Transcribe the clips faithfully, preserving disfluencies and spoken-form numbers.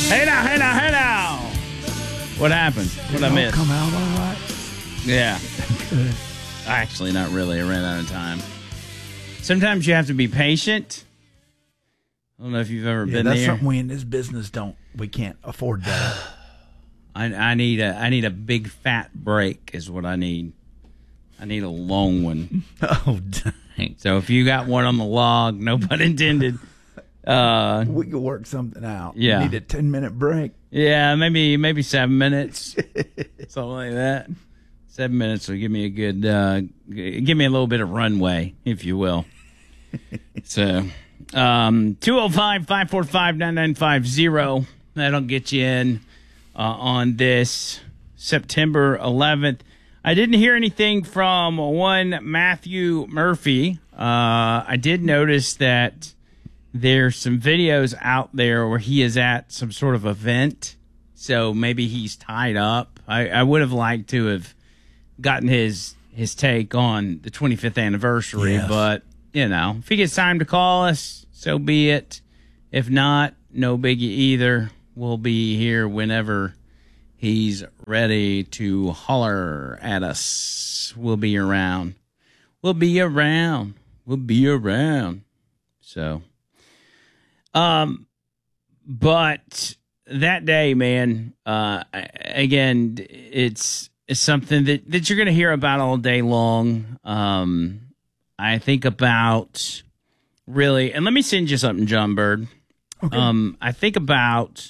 Hey now, hey now, hey now. What happened? What I missed? Come out all right. Yeah. Good. Actually, not really. I ran out of time. Sometimes you have to be patient. I don't know if you've ever Yeah, been that's there. something we in this business don't. We can't afford that. I, I need a I need a big fat break is what I need. I need a long one. Oh, dang. So if you got one on the log, no pun intended. Uh, We could work something out. Yeah. We need a ten minute break. yeah, maybe maybe seven minutes, something like that. Seven minutes will give me a good, uh, g- give me a little bit of runway, if you will. So, um, two oh five, five four five, nine nine five zero. That'll get you in uh, on this September eleventh. I didn't hear anything from one Matthew Murphy. Uh, I did notice that there's some videos out there where he is at some sort of event. So maybe he's tied up. I, I would have liked to have gotten his his take on the twenty-fifth anniversary, Yes. but, you know, if he gets time to call us, so be it. If not, no biggie either. We'll be here whenever he's ready to holler at us. We'll be around. We'll be around. We'll be around. So, um, but that day, man, uh, again, it's, it's something that, that you're going to hear about all day long. Um, I think about really, and let me send you something, John Bird. Okay. Um, I think about,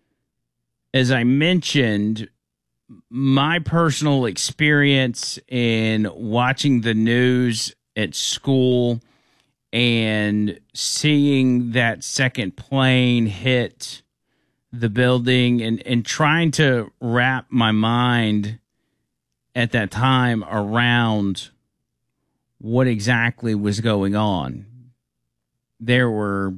as I mentioned, my personal experience in watching the news at school and seeing that second plane hit the building and, and trying to wrap my mind at that time around what exactly was going on. There were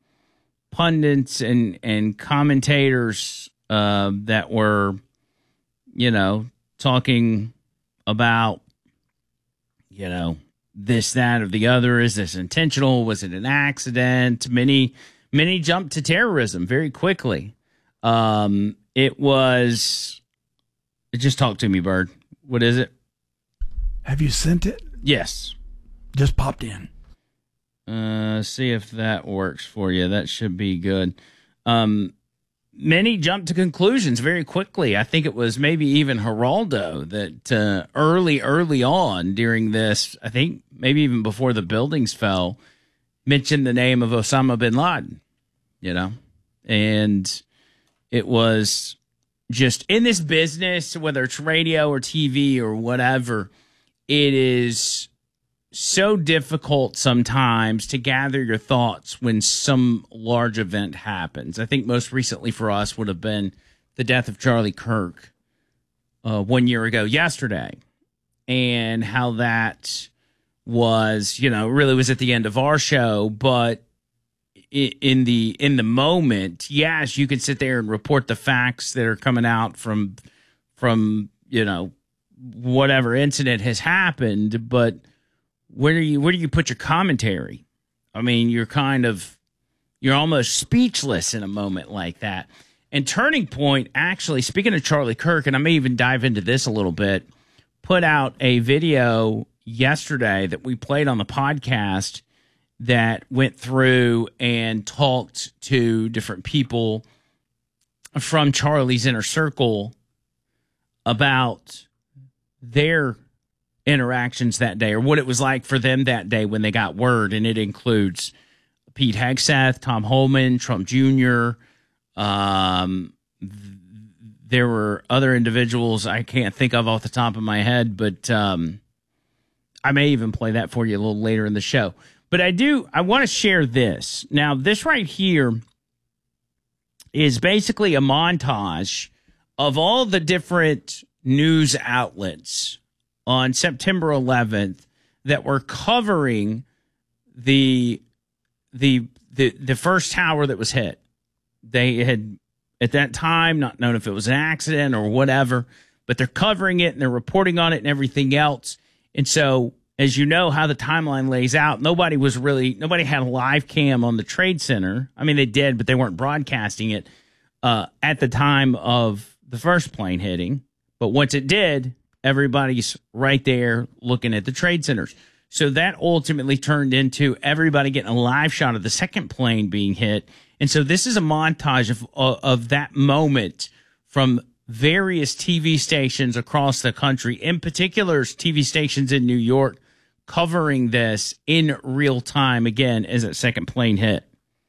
pundits and, and commentators uh, that were, you know, talking about, you know, this, that, or the other. Is this intentional? Was it an accident? Many, many jumped to terrorism very quickly. Um, it was, just talk to me, Bird. What is it? Have you sent it? Yes. Just popped in. Uh, see if that works for you. That should be good. Um, many jumped to conclusions very quickly. I think it was maybe even Geraldo that uh, early, early on during this, I think maybe even before the buildings fell, mentioned the name of Osama bin Laden, you know? And it was just in this business, whether it's radio or T V or whatever, it is so difficult sometimes to gather your thoughts when some large event happens. I think most recently for us would have been the death of Charlie Kirk uh, one year ago yesterday, and how that was, you know, really was at the end of our show, but in the in the moment, yes, you can sit there and report the facts that are coming out from from you know whatever incident has happened, but where do you where do you put your commentary? I mean, you're kind of you're almost speechless in a moment like that. And Turning Point, actually, speaking of Charlie Kirk, and I may even dive into this a little bit, put out a video yesterday that we played on the podcast that went through and talked to different people from Charlie's inner circle about their interactions that day, or what it was like for them that day when they got word. And it includes Pete Hegseth, Tom Holman, Trump Junior Um, there were other individuals I can't think of off the top of my head, but um, I may even play that for you a little later in the show. But I do, I want to share this. Now, this right here is basically a montage of all the different news outlets on September eleventh that were covering the the the the first tower that was hit. They had at that time not known if it was an accident or whatever, but they're covering it and they're reporting on it and everything else. And so, as you know how the timeline lays out, nobody was really nobody had a live cam on the Trade Center. I mean, they did, but they weren't broadcasting it. uh, at the time of the first plane hitting. But once it did, everybody's right there looking at the trade centers. So that ultimately turned into everybody getting a live shot of the second plane being hit. And so this is a montage of, of, of that moment from various T V stations across the country, in particular T V stations in New York, covering this in real time again as that second plane hit.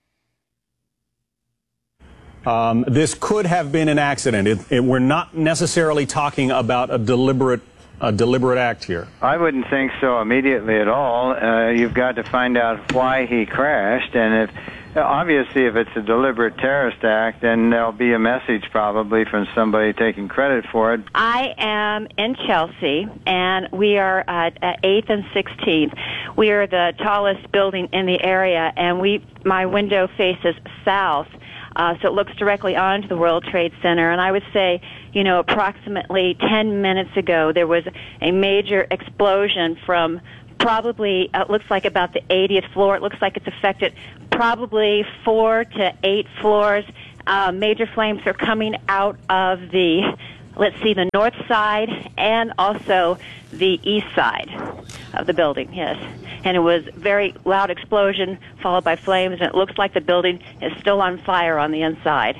Um, this could have been an accident. It, it, we're not necessarily talking about a deliberate, a deliberate act here. I wouldn't think so immediately at all. Uh, you've got to find out why he crashed, and if obviously if it's a deliberate terrorist act, then there'll be a message probably from somebody taking credit for it. I am in Chelsea, and we are at eighth and sixteenth. We are the tallest building in the area, and we my window faces south. Uh, so it looks directly onto the World Trade Center. And I would say, you know, approximately ten minutes ago, there was a major explosion from probably, uh, it looks like about the eightieth floor. It looks like it's affected probably four to eight floors. Uh, major flames are coming out of the, let's see, the north side and also the east side of the building, yes. And it was very loud explosion followed by flames, and it looks like the building is still on fire on the inside.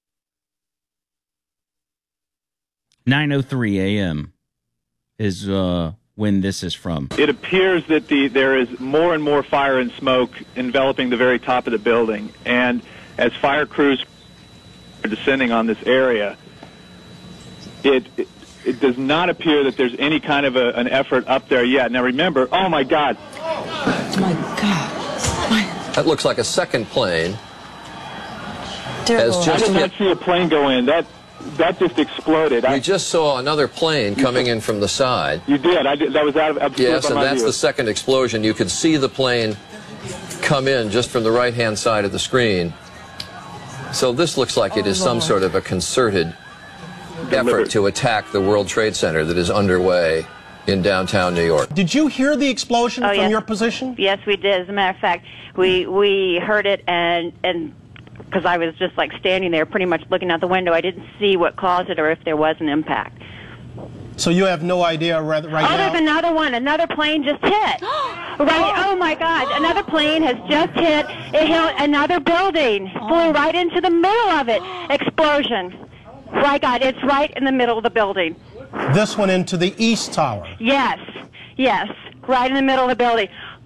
nine oh three a.m. is uh, when this is from. It appears that the there is more and more fire and smoke enveloping the very top of the building, and as fire crews are descending on this area, it, it it does not appear that there's any kind of a, an effort up there yet. Now remember, oh my God. Oh my God. That looks like a second plane. Terrible. As just I did not hit. see a plane go in. That that just exploded. We I, just saw another plane coming in from the side. you did. I did. That was out of absolutely Yes, and my that's view. the second explosion. You could see the plane come in just from the right-hand side of the screen. So this looks like it is some sort of a concerted effort to attack the World Trade Center that is underway in downtown New York. Did you hear the explosion Oh, from yes. your position? Yes, we did. As a matter of fact, we we heard it, and and because I was just like standing there pretty much looking out the window, I didn't see what caused it or if there was an impact. So you have no idea right, right Oh, now? there's another one. Another plane just hit. Right. Oh, my God. Another plane has just hit. It hit another building. Flew right into the middle of it. Explosion. Right, God. It's right in the middle of the building. This one into the East Tower. Yes. Yes. Right in the middle of the building.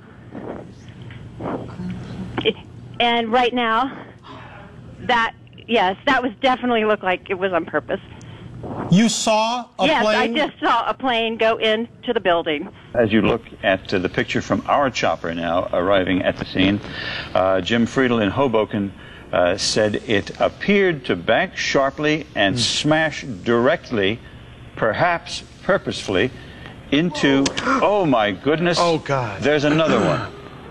And right now, that, yes, that was definitely looked like it was on purpose. You saw a yes, plane? I just saw a plane go into the building. As you look at uh, the picture from our chopper now arriving at the scene, uh, Jim Friedel in Hoboken uh, said it appeared to bank sharply and mm. smash directly, perhaps purposefully, into, oh my goodness, oh God, there's another one.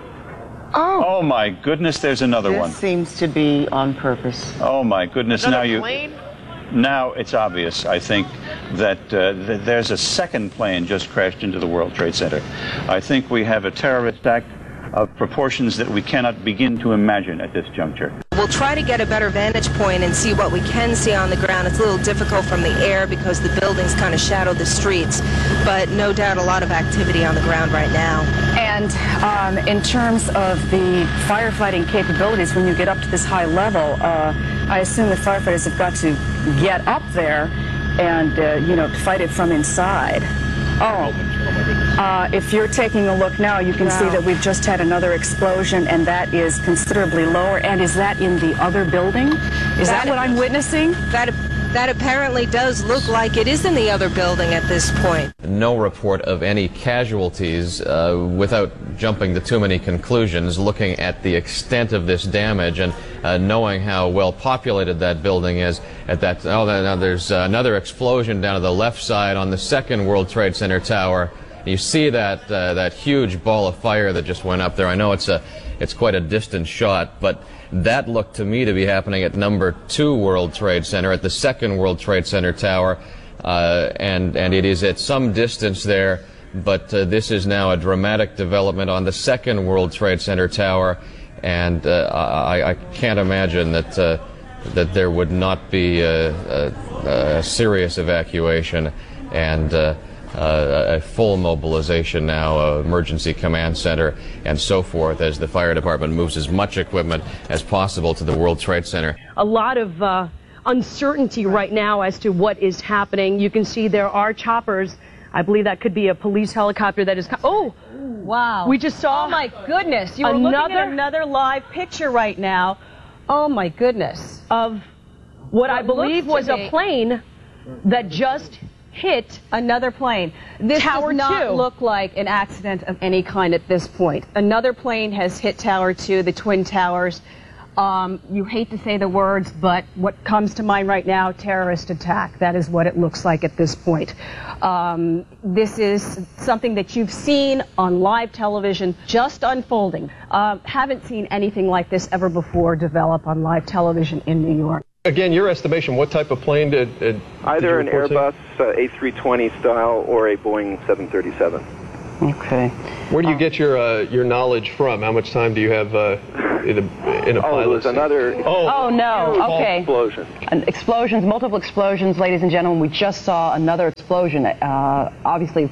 Oh. Oh my goodness, there's another this one. This seems to be on purpose. Oh my goodness, another now you... plane? Now it's obvious, I think, that, uh, that there's a second plane just crashed into the World Trade Center. I think we have a terrorist act of proportions that we cannot begin to imagine at this juncture. We'll try to get a better vantage point and see what we can see on the ground. It's a little difficult from the air because the buildings kind of shadow the streets, but no doubt a lot of activity on the ground right now. And um, in terms of the firefighting capabilities, when you get up to this high level, uh, I assume the firefighters have got to get up there and, uh, you know, fight it from inside. Oh, uh, if you're taking a look now, you can wow. see that we've just had another explosion, and that is considerably lower. And is that in the other building? Is that, that what I'm witnessing? That that apparently does look like it is in the other building at this point. No report of any casualties. Uh, without jumping to too many conclusions, looking at the extent of this damage and uh, knowing how well populated that building is, at that oh, now there's uh, another explosion down to the left side on the second World Trade Center tower. You see that uh, that huge ball of fire that just went up there. I know it's a it's quite a distant shot, but that looked to me to be happening at number two World Trade Center, at the second World Trade Center tower, uh, and and it is at some distance there. But uh, this is now a dramatic development on the second World Trade Center tower, and uh, I, I can't imagine that uh, that there would not be a, a, a serious evacuation and uh, uh, a full mobilization now, uh, emergency command center and so forth, as the fire department moves as much equipment as possible to the World Trade Center. A lot of uh, uncertainty right now as to what is happening. You can see there are choppers. I believe that could be a police helicopter that is... Oh! Wow. We just saw... Oh, my goodness. You're another, looking at another live picture right now. Oh, my goodness. Of what, what I believe was a plane that just hit another plane. This Tower does not two. look like an accident of any kind at this point. Another plane has hit Tower two, the Twin Towers. Um, you hate to say the words, but what comes to mind right now, terrorist attack. That is what it looks like at this point. Um, this is something that you've seen on live television, just unfolding. Uh, haven't seen anything like this ever before develop on live television in New York. Again, your estimation, what type of plane did, did Either did an you Airbus uh, A three twenty style or a Boeing seven thirty-seven. Okay. Where do you get your uh, your knowledge from? How much time do you have uh, in a, in a oh, pilot? it was another... Oh, oh no, okay. Explosion. An explosions, multiple explosions, ladies and gentlemen. We just saw another explosion. Uh, obviously...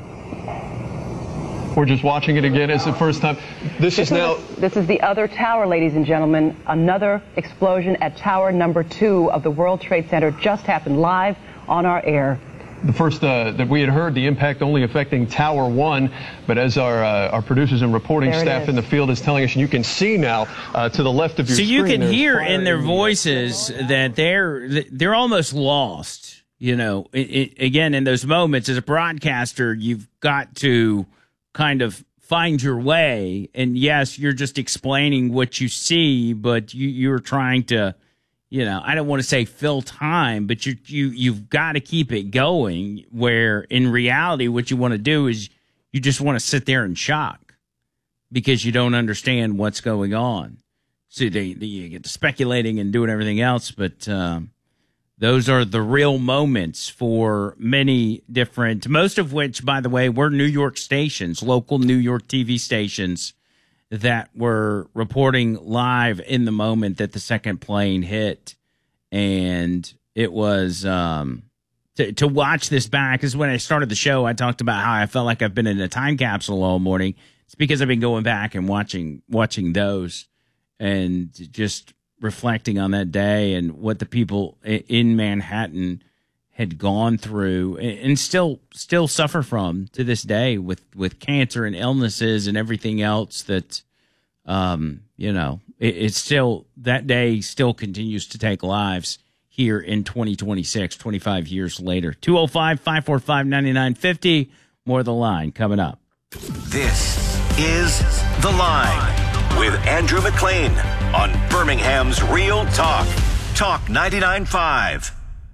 We're just watching it again. It's the first time. This, This is now... is, this is the other tower, ladies and gentlemen. Another explosion at tower number two of the World Trade Center just happened live on our air. The first uh, that we had heard, the impact only affecting Tower One, but as our uh, our producers and reporting There it staff is. in the field is telling us, and you can see now uh, to the left of your So screen. you can there's hear fire in their the- voices that they're they're almost lost. You know, it, it, again, in those moments as a broadcaster, you've got to kind of find your way. And yes, you're just explaining what you see, but you, you're trying to, you know, I don't want to say fill time, but you you you've got to keep it going. Where in reality, what you want to do is you just want to sit there in shock because you don't understand what's going on. So they, they you get to speculating and doing everything else, but um, those are the real moments for many different. Most of which, by the way, were New York stations, local New York T V stations, that were reporting live in the moment that the second plane hit. And it was um, to, to watch this back, is when I started the show, I talked about how I felt like I've been in a time capsule all morning. It's because I've been going back and watching watching those and just reflecting on that day and what the people in Manhattan had gone through and still still suffer from to this day with, with cancer and illnesses and everything else that, um, you know, it, it's still, that day still continues to take lives here in twenty twenty-six, twenty-five years later. two oh five, five four five, nine nine five oh, more of The Line coming up. This is The Line with Andrew McLean on Birmingham's Real Talk. Talk ninety-nine point five.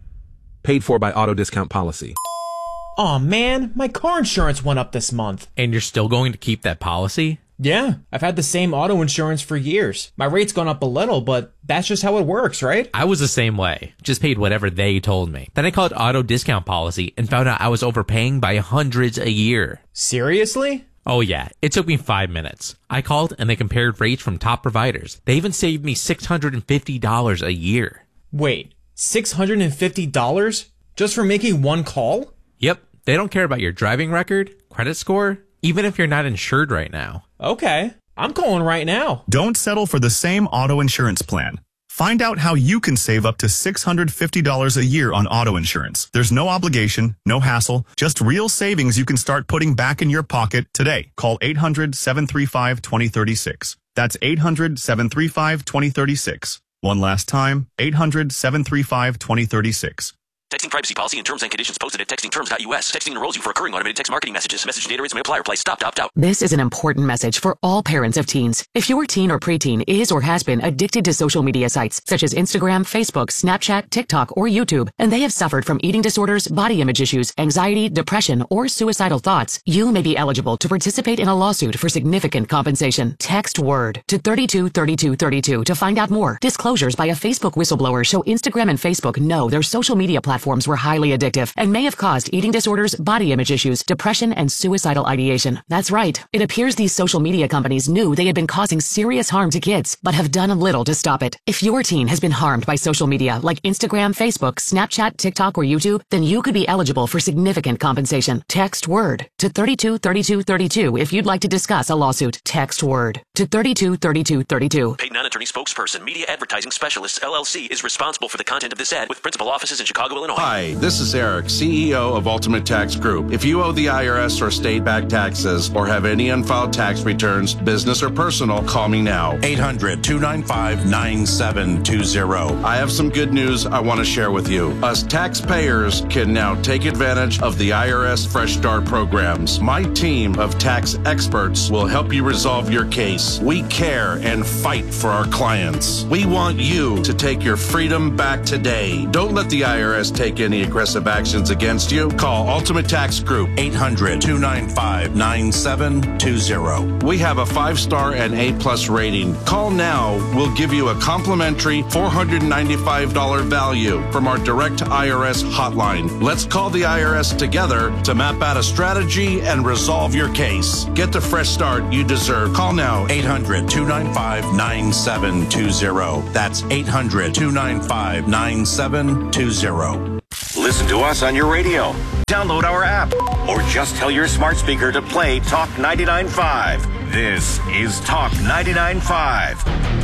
Paid for by Auto Discount Policy. Aw, man, my car insurance went up this month. And you're still going to keep that policy? Yeah, I've had the same auto insurance for years. My rate's gone up a little, but that's just how it works, right? I was the same way. Just paid whatever they told me. Then I called Auto Discount Policy and found out I was overpaying by hundreds a year. Seriously? Oh yeah, it took me five minutes. I called and they compared rates from top providers. They even saved me six hundred fifty dollars a year. Wait, six hundred fifty dollars just for making one call? Yep, they don't care about your driving record, credit score, even if you're not insured right now. Okay, I'm calling right now. Don't settle for the same auto insurance plan. Find out how you can save up to six hundred fifty dollars a year on auto insurance. There's no obligation, no hassle, just real savings you can start putting back in your pocket today. Call eight hundred, seven three five, two oh three six. That's eight hundred, seven three five, two oh three six. One last time, eight hundred, seven three five, two oh three six. Texting privacy policy and terms and conditions posted at texting terms dot U S. Texting enrolls you for recurring automated text marketing messages. Message data rates may apply. Reply stop to opt out. This is an important message for all parents of teens. If your teen or preteen is or has been addicted to social media sites such as Instagram, Facebook, Snapchat, TikTok, or YouTube, and they have suffered from eating disorders, body image issues, anxiety, depression, or suicidal thoughts, you may be eligible to participate in a lawsuit for significant compensation. Text WORD to thirty-two thirty-two thirty-two to find out more. Disclosures by a Facebook whistleblower show Instagram and Facebook know their social media platforms platforms were highly addictive and may have caused eating disorders, body image issues, depression, and suicidal ideation. That's right. It appears these social media companies knew they had been causing serious harm to kids, but have done little to stop it. If your teen has been harmed by social media like Instagram, Facebook, Snapchat, TikTok, or YouTube, then you could be eligible for significant compensation. Text WORD to thirty-two thirty-two thirty-two if you'd like to discuss a lawsuit. Text WORD to thirty-two thirty-two thirty-two. Paid non-attorney spokesperson, Media Advertising Specialists, L L C, is responsible for the content of this ad with principal offices in Chicago, Illinois. Hi, this is Eric, C E O of Ultimate Tax Group. If you owe the I R S or state-backed taxes or have any unfiled tax returns, business or personal, call me now. eight hundred, two nine five, nine seven two zero. I have some good news I want to share with you. Us taxpayers can now take advantage of the I R S Fresh Start programs. My team of tax experts will help you resolve your case. We care and fight for our clients. We want you to take your freedom back today. Don't let the I R S take any aggressive actions against you. Call Ultimate Tax Group, eight hundred, two nine five, nine seven two zero. We have a five-star and A-plus rating. Call now. We'll give you a complimentary four hundred ninety-five dollars value from our direct I R S hotline. Let's call the I R S together to map out a strategy and resolve your case. Get the fresh start you deserve. Call now. eight hundred, two nine five, nine seven two zero. That's eight hundred, two nine five, nine seven two zero. Listen to us on your radio. Download our app. Or just tell your smart speaker to play Talk ninety-nine point five. This is Talk ninety-nine point five.